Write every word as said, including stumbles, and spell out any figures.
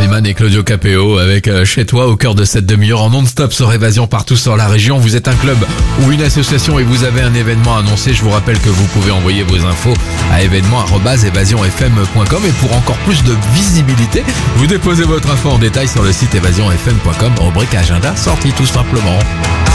Slimane et Claudio Capéo avec euh, Chez toi au cœur de cette demi-heure en non-stop sur Évasion partout sur la région. Vous êtes un club ou une association et vous avez un événement à annoncer. Je vous rappelle que vous pouvez envoyer vos infos à événement arobase évasion f m point com et pour encore plus de visibilité, vous déposez votre info en détail sur le site évasion f m point com, rubrique agenda sortie tout simplement.